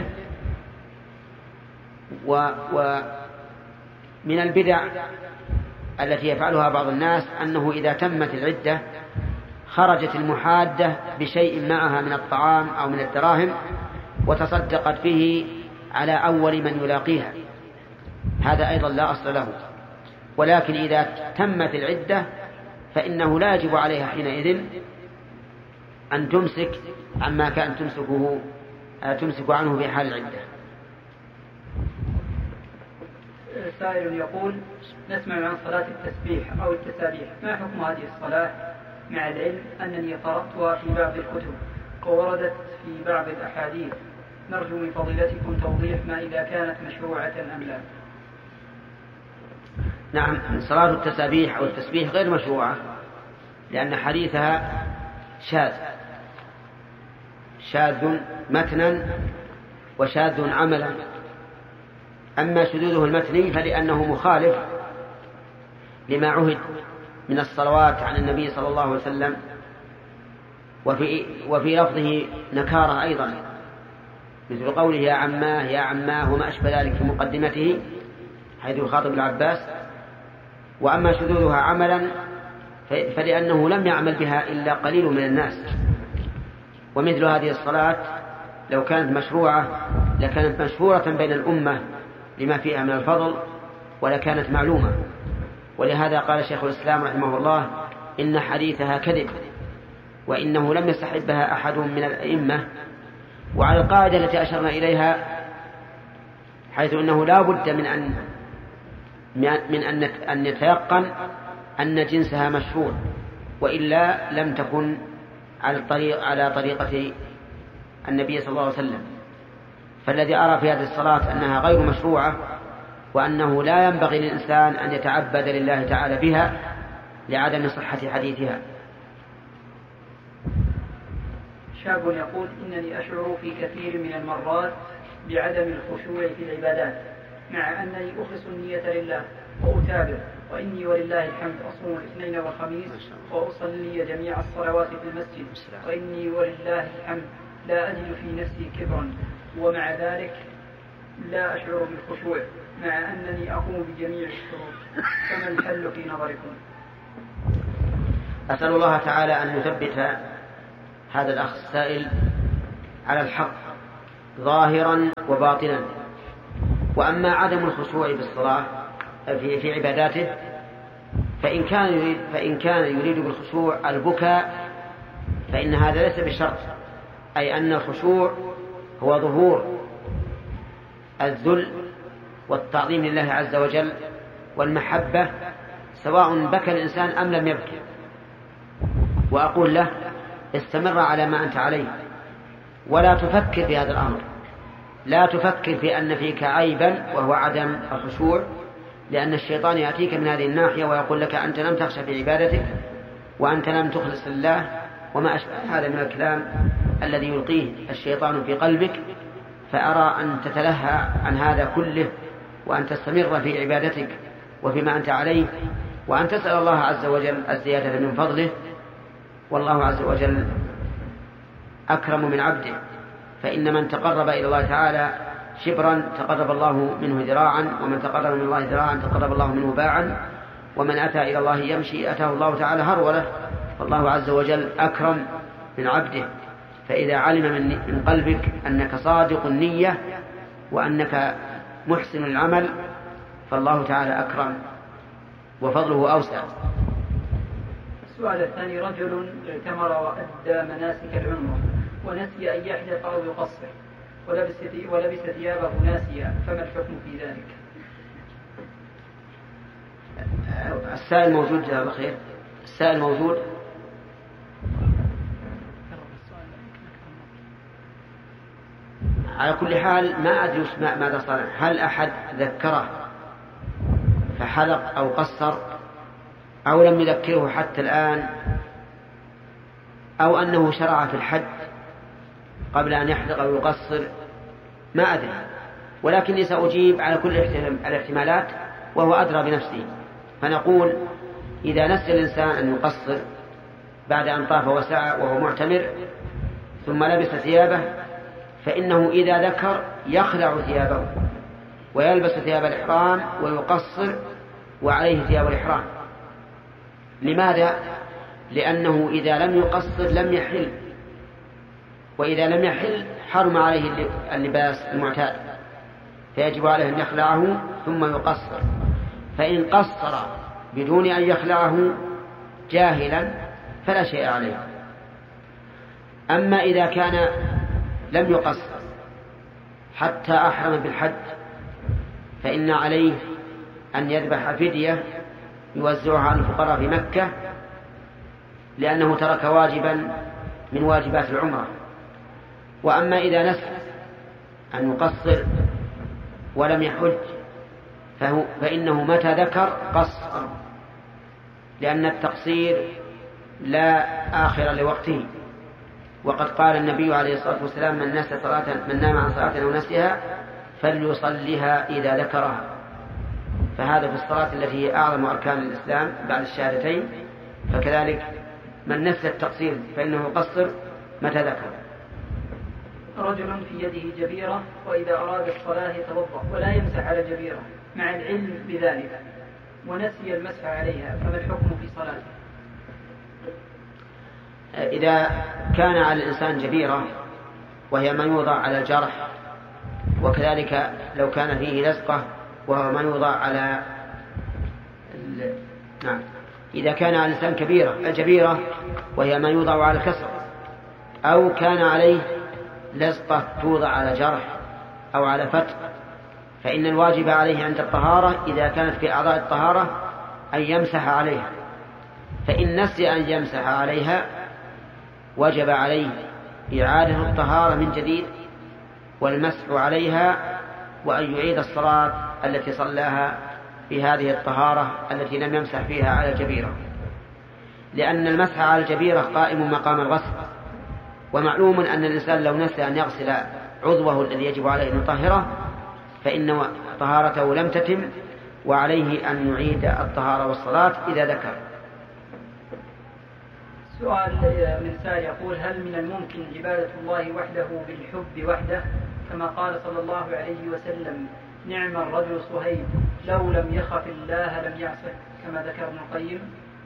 ومن البدع التي يفعلها بعض الناس أنه إذا تمت العدة خرجت المحادة بشيء معها من الطعام أو من الدراهم وتصدقت به على أول من يلاقيها، هذا أيضا لا أصل له. ولكن إذا تمت العدة فإنه لا يجب عليها حينئذ أن تمسك عما كان تمسك عنه في حال العدة. سائل يقول: نسمع عن صلاة التسبيح أو التسابيح، ما حكم هذه الصلاة مع العلم أنني قرأتها في بعض الكتب ووردت في بعض الأحاديث؟ نرجو من فضيلتكم توضيح ما إذا كانت مشروعة أم لا. نعم، صلاة التسابيح أو التسبيح غير مشروعة لأن حديثها شاذ متنا وشاذ عملا. أما شذوذه المتني فلأنه مخالف لما عهد من الصلوات عن النبي صلى الله عليه وسلم، وفي لفظه نكارة أيضا مثل قوله يا عماه يا عماه وما أشبه ذلك في مقدمته حيث يخاطب العباس. وأما شذوذها عملا فلأنه لم يعمل بها إلا قليل من الناس. ومثل هذه الصلاة لو كانت مشروعة لكانت مشهورة بين الأمة لما فيها من الفضل ولكانت معلومة. ولهذا قال شيخ الإسلام رحمه الله إن حديثها كذب وإنه لم يستحبها أحد من الأئمة. وعلى القاعدة التي أشرنا إليها حيث أنه لا بد من أن يتيقن أن جنسها مشروع، وإلا لم تكن على طريقة النبي صلى الله عليه وسلم. فالذي أرى في هذه الصلاة أنها غير مشروعة وأنه لا ينبغي للإنسان أن يتعبد لله تعالى بها لعدم صحة حديثها. شاب يقول: إنني أشعر في كثير من المرات بعدم الخشوع في العبادات مع أنني أخلص النية لله وأتابع، وإني ولله الحمد أصوم الاثنين والخميس وأصلي جميع الصلوات في المسجد، وإني ولله الحمد لا أجد في نفسي كبرا، ومع ذلك لا أشعر بالخشوع مع أنني أقوم بجميع الشروط، فما الحل في نظركم؟ أسأل الله تعالى أن يثبت هذا الأخ السائل على الحق ظاهرا وباطنا. وأما عدم الخشوع بالصلاة في عباداته فإن كان يريد بالخشوع البكاء فإن هذا ليس بشرط، أي أن الخشوع هو ظهور الذل والتعظيم لله عز وجل والمحبة سواء بكى الإنسان أم لم يبكي. وأقول له استمر على ما أنت عليه ولا تفكر في هذا الأمر، لا تفكر في أن فيك عيبا وهو عدم الخشوع، لأن الشيطان يأتيك من هذه الناحية ويقول لك أنت لم تخشى في عبادتك وأنت لم تخلص لله وما أشبه هذا من الكلام الذي يلقيه الشيطان في قلبك. فأرى أن تتلهى عن هذا كله وأن تستمر في عبادتك وفيما أنت عليه، وأن تسأل الله عز وجل الزيادة من فضله، والله عز وجل أكرم من عبده، فإن من تقرب إلى الله تعالى شبرا تقرب الله منه ذراعا، ومن تقرب من الله ذراعا تقرب الله منه باعا، ومن أتى إلى الله يمشي أتاه الله تعالى هرولة. فالله عز وجل أكرم من عبده، فإذا علم من قلبك أنك صادق النية وأنك محسن العمل فالله تعالى أكرم وفضله أوسع. السؤال الثاني: رجل اعتمر وأدى مناسك العمرة ونسي أن يحلق أو يقصر ولبس ثيابه ناسيا، فما الحكم في ذلك؟ السائل موجود جزاه الله خير. السائل موجود. على كل حال ما أدري ماذا صنع، هل أحد ذكره فحلق أو قصر أو لم يذكره حتى الآن، أو أنه شرع في الحج قبل أن يحلق أو يقصر، ما أدري، ولكني سأجيب على كل الاحتمالات وهو أدرى بنفسه. فنقول إذا نسي الإنسان أن يقصر بعد أن طاف وسعى وهو معتمر ثم لبس ثيابه، فإنه إذا ذكر يخلع ثيابه ويلبس ثياب الإحرام ويقصر وعليه ثياب الإحرام. لماذا؟ لأنه إذا لم يقصر لم يحل، وإذا لم يحل حرم عليه اللباس المعتاد، فيجب عليه أن يخلعه ثم يقصر. فإن قصر بدون أن يخلعه جاهلا فلا شيء عليه. أما إذا كان لم يقصر حتى أحرم بالحج فإن عليه أن يذبح فدية يوزعها على الفقراء في مكة، لأنه ترك واجبا من واجبات العمرة. وأما إذا نسي أن يقصر ولم يحج فإنه متى ذكر قصر، لأن التقصير لا آخر لوقته. وقد قال النبي عليه الصلاة والسلام: من نام عن صلاة أو نسيها فليصليها إذا ذكرها. فهذا في الصلاة التي هي أعظم أركان الإسلام بعد الشهادتين، فكذلك من نسي التقصير فإنه يقصر متى ذكر. رجل في يده جبيرة وإذا أراد الصلاة يتوضأ ولا يمسح على جبيرة مع العلم بذلك ونسي المسح عليها، فما الحكم في صلاته؟ إذا كان على الإنسان جبيرة وهي ما يوضع على الجرح، وكذلك لو كان فيه لزقة وهو ما يوضع على إذا كان على الإنسان جبيرة وهي ما يوضع على الكسر، أو كان عليه لزقة توضع على جرح أو على فتق، فإن الواجب عليه عند الطهارة إذا كانت في أعضاء الطهارة أن يمسح عليها. فإن نسي أن يمسح عليها وجب عليه إعادة الطهارة من جديد والمسح عليها، وأن يعيد الصلاة التي صلاها في هذه الطهارة التي لم يمسح فيها على الجبيرة، لأن المسح على الجبيرة قائم مقام الغسل. ومعلوم أن الإنسان لو نسي أن يغسل عضوه الذي يجب عليه أن يطهره فإن طهارته لم تتم، وعليه أن يعيد الطهارة والصلاة إذا ذكر. سؤال من سائل يقول: هل من الممكن عبادة الله وحده بالحب وحده كما قال صلى الله عليه وسلم: نعم الرجل صهيب لو لم يخف الله لم يعصه، كما ذكر ابن القيم.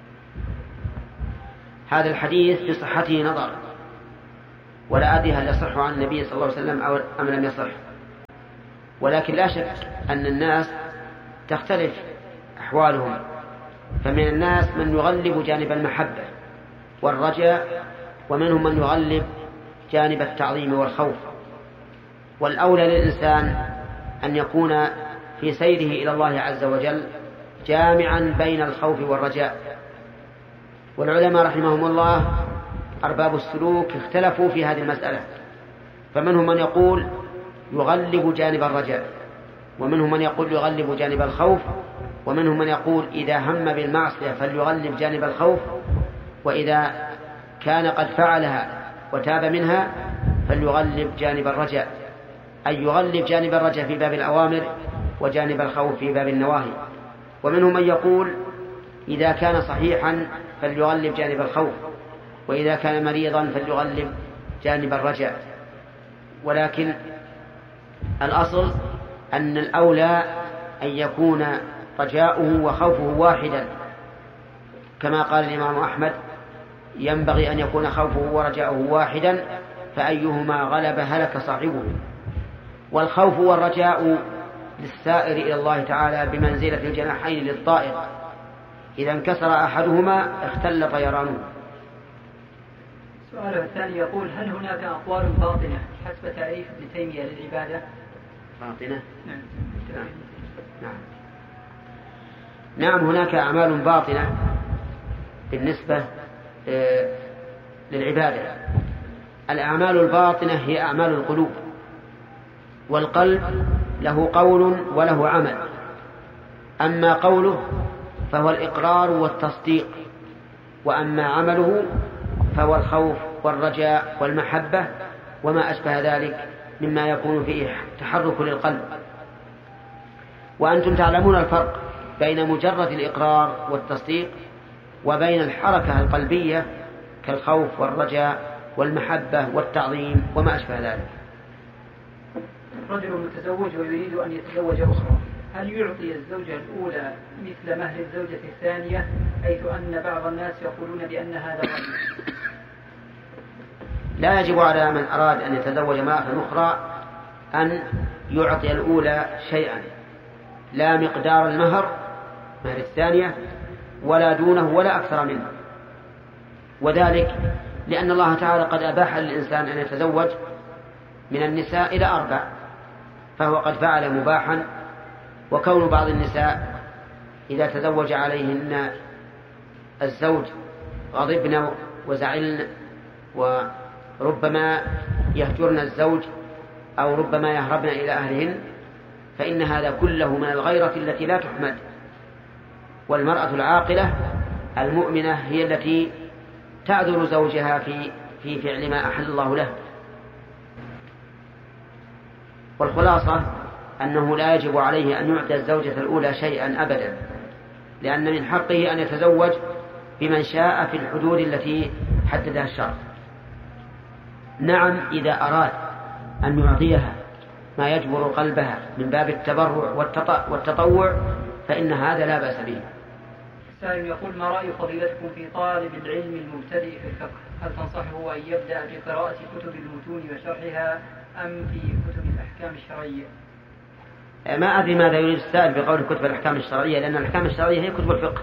هذا الحديث في صحته نظر، ولا أدري هل يصح عن النبي صلى الله عليه وسلم أم لم يصح، ولكن لا شك أن الناس تختلف أحوالهم، فمن الناس من يغلب جانب المحبة والرجاء، ومنهم من يغلب جانب التعظيم والخوف. والأولى للإنسان أن يكون في سيره إلى الله عز وجل جامعا بين الخوف والرجاء. والعلماء رحمهم الله أرباب السلوك اختلفوا في هذه المسألة، فمنهم من يقول يغلب جانب الرجاء، ومنهم من يقول يغلب جانب الخوف، ومنهم من يقول إذا هم بالمعصية فليغلب جانب الخوف، وإذا كان قد فعلها وتاب منها فليغلب جانب الرجاء، أي يغلب جانب الرجاء في باب الأوامر وجانب الخوف في باب النواهي. ومنهم من يقول إذا كان صحيحا فليغلب جانب الخوف، وإذا كان مريضا فليغلب جانب الرجاء. ولكن الأصل أن الأولى أن يكون رجاؤه وخوفه واحدا، كما قال الإمام أحمد: ينبغي أن يكون خوفه ورجاؤه واحدا، فأيهما غلب هلك صاحبه. والخوف والرجاء للسائر إلى الله تعالى بمنزلة الجناحين للطائر، إذا انكسر أحدهما اختل طيرانه. السؤال الثاني يقول: هل هناك أقوال باطنة حسب تعريف ابن تيمية للعبادة؟ باطنة؟ نعم هناك أعمال باطنة بالنسبة للعبادة. الأعمال الباطنة هي أعمال القلوب، والقلب له قول وله عمل. أما قوله فهو الإقرار والتصديق، وأما عمله فهو الخوف والرجاء والمحبة وما أشبه ذلك مما يكون فيه تحرك للقلب. وأنتم تعلمون الفرق بين مجرد الإقرار والتصديق وبين الحركة القلبية كالخوف والرجاء والمحبة والتعظيم وما أشبه ذلك. رجل متزوج ويريد أن يتزوج أخرى، هل يعطي الزوجة الأولى مثل مهر الزوجة الثانية، حيث أن بعض الناس يقولون بأن هذا غني؟ لا يجب على من أراد أن يتزوج امرأة أخرى أن يعطي الأولى شيئا، لا مقدار المهر مهر الثانية ولا دونه ولا أكثر منه، وذلك لأن الله تعالى قد أباح للإنسان أن يتزوج من النساء إلى 4، فهو قد فعل مباحا. وكون بعض النساء إذا تزوج عليهن الزوج غضبن وزعلن وربما يهجرن الزوج أو ربما يهربن إلى أهلهن، فإن هذا كله من الغيرة التي لا تحمد. والمرأة العاقلة المؤمنة هي التي تعذر زوجها في فعل ما أحل الله له. والخلاصة أنه لا يجب عليه أن يعطي الزوجة الأولى شيئا أبدا، لأن من حقه أن يتزوج بمن شاء في الحدود التي حددها الشرع. نعم إذا أراد أن يعطيها ما يجبر قلبها من باب التبرع والتطوع فإن هذا لا بأس به. السائل يقول: ما رأي فضيلتكم في طالب العلم المبتدئ في الفقه؟ هل تنصحه أن يبدأ بقراءة كتب المتون وشرحها أم في كتب الأحكام الشرعية؟ ما أدري ماذا يريد السائل بقول كتب الأحكام الشرعية، لأن الأحكام الشرعية هي كتب الفقه،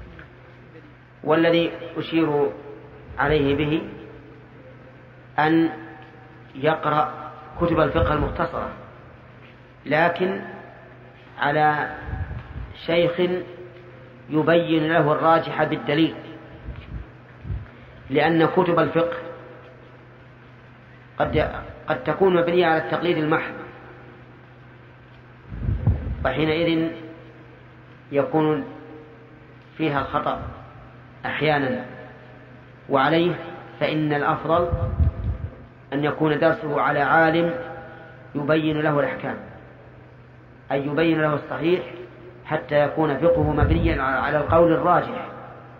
والذي أشير عليه به أن يقرأ كتب الفقه المختصرة، لكن على شيخ يبين له الراجح بالدليل، لأن كتب الفقه قد تكون مبنية على التقليد المحض، وحينئذ يكون فيها الخطأ أحيانا. وعليه فإن الأفضل أن يكون درسه على عالم يبين له الأحكام، أي يبين له الصحيح، حتى يكون فقهه مبنيا على القول الراجح،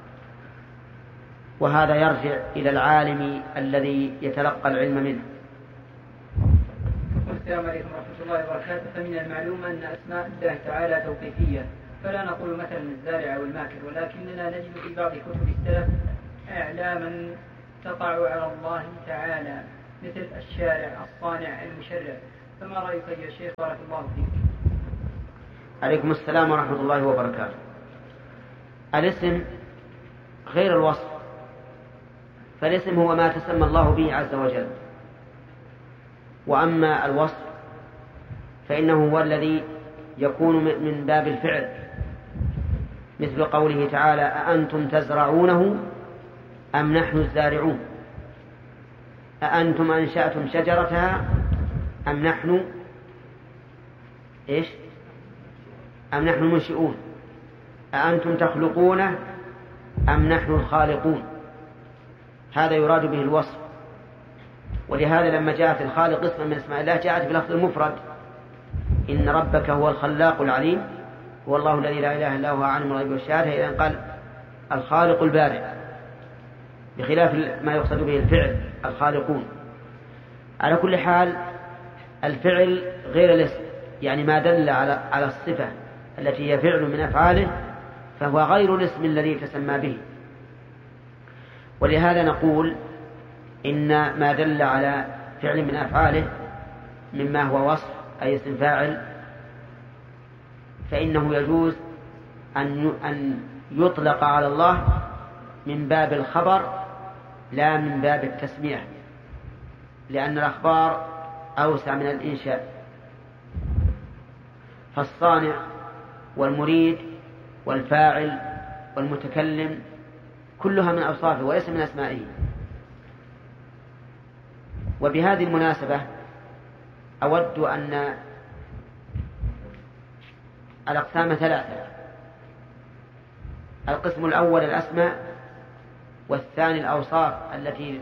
وهذا يرجع إلى العالم الذي يتلقى العلم منه. السلام عليكم ورحمة الله وبركاته. فمن المعلوم أن أسماء الله تعالى توقيفية، فلا نقول مثلا الزارع والماكر، ولكننا نجد في بعض كتب السلف إعلاما تقع على الله تعالى مثل الشارع، الصانع، المشرع. فما رأيك يا شيخ بارك الله فيك؟ عليكم السلام ورحمة الله وبركاته. الاسم غير الوصف، فالاسم هو ما تسمى الله به عز وجل، وأما الوصف فإنه هو الذي يكون من باب الفعل، مثل قوله تعالى: أأنتم تزرعونه أم نحن الزارعون، أأنتم أنشأتم شجرتها أم نحن أم نحن المنشئون، أأنتم تخلقونه أم نحن الخالقون. هذا يراد به الوصف. ولهذا لما جاءت الخالق اسما من اسماء الله جاءت بلفظ المفرد: إن ربك هو الخلاق العليم، هو الله الذي لا إله إلا هو عالم الغيب والشهادة. إذن قال الخالق البارئ، بخلاف ما يقصد به الفعل الخالقون. على كل حال الفعل غير الاسم، يعني ما دل على الصفة التي هي فعل من أفعاله فهو غير الاسم الذي تسمى به. ولهذا نقول إن ما دل على فعل من أفعاله مما هو وصف أي اسم فاعل فإنه يجوز أن يطلق على الله من باب الخبر لا من باب التسمية، لأن الأخبار أوسع من الإنشاء. فالصانع والمريد والفاعل والمتكلم كلها من أوصافه وليس من أسمائه. وبهذه المناسبة أود أن الأقسام ثلاثة: القسم الأول الأسماء، والثاني الأوصاف التي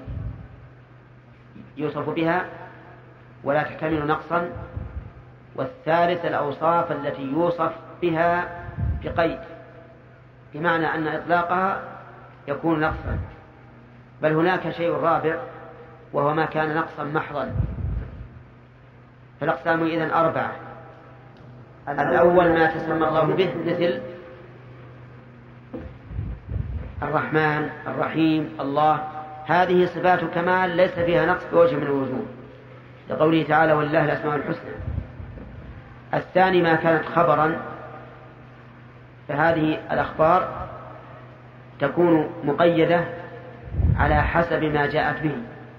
يوصف بها ولا تحتمل نقصا، والثالث الأوصاف التي يوصف بها بقيد، بمعنى أن إطلاقها يكون نقصا. بل هناك شيء رابع وهو ما كان نقصا محضا. فالأقسام إذن أربعة: الأول ما تسمى الله به مثل الرحمن، الرحيم، الله، هذه صفات كمال ليس فيها نقص بوجه من الوجوه، لقوله تعالى: ولله الأسماء الحسنى. الثاني ما كانت خبرا، فهذه الأخبار تكون مقيدة على حسب ما جاءت به،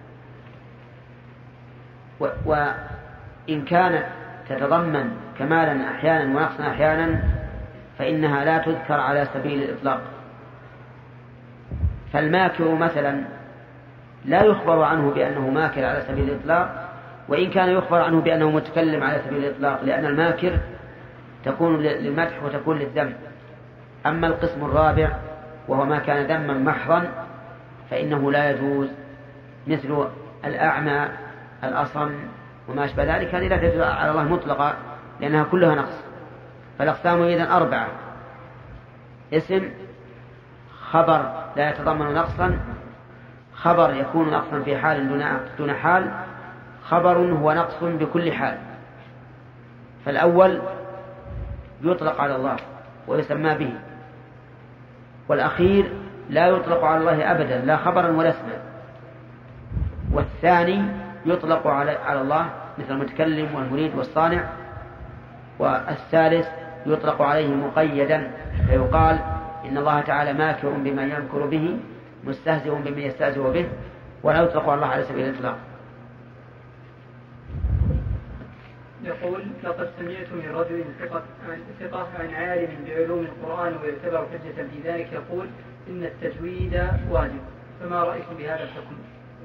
وإن كانت تتضمن كمالا أحيانا ونقصا أحيانا فإنها لا تذكر على سبيل الإطلاق. فالماكر مثلا لا يخبر عنه بأنه ماكر على سبيل الإطلاق، وإن كان يخبر عنه بأنه متكلم على سبيل الإطلاق، لأن الماكر تكون للمدح وتكون للذم. أما القسم الرابع وهو ما كان ذما محضا فإنه لا يجوز، مثل الأعمى، الأصم وما أشبه ذلك، هذه لا تدل على الله مطلقا لأنها كلها نقص. فالأقسام إذن أربعة: اسم، خبر لا يتضمن نقصا، خبر يكون نقصا في حال دون حال، خبر هو نقص بكل حال. فالأول يطلق على الله ويسمى به، والأخير لا يطلق على الله أبدا لا خبرا ولا اسما، والثاني يطلق على الله مثل المتكلم والمريد والصانع، والثالث يطلق عليه مقيدا فيقال إن الله تعالى ماكر بما يمكر به مستهزئ بما يستهزئ به، ولا يطلق على الله على سبيل الإطلاق. يقول: لقد سمعت من رجل ثقة عن عالم بعلوم القرآن ويعتبر حجة في ذلك يقول إن التجويد واجب، فما رأيكم بهذا الحكم؟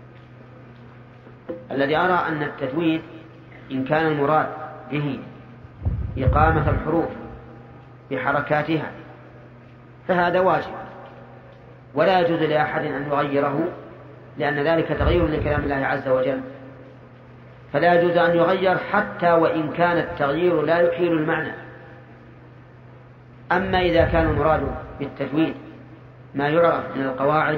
الذي أرى أن التجويد إن كان المراد به إقامة الحروف بحركاتها فهذا واجب، ولا يجوز لأحد أن يغيره، لأن ذلك تغيير لكلام الله عز وجل، فلا يجوز أن يغير حتى وإن كان التغيير لا يحيل المعنى. أما إذا كان المراد بالتجويد ما يعرف من القواعد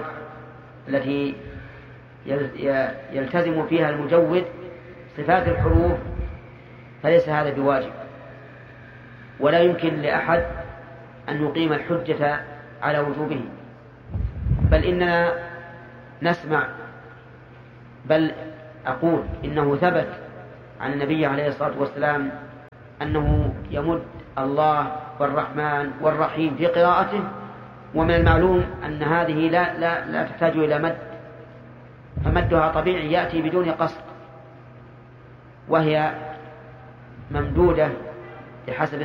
التي يلتزم فيها المجود صفات الحروف فليس هذا بواجب، ولا يمكن لأحد أن يقيم الحجة على وجوبه، بل إننا نسمع، بل أقول إنه ثبت عن النبي عليه الصلاة والسلام أنه يمد الله والرحمن والرحيم في قراءته، ومن المعلوم أن هذه لا تحتاج إلى مد، فمدها طبيعي يأتي بدون قصد، وهي ممدودة بحسب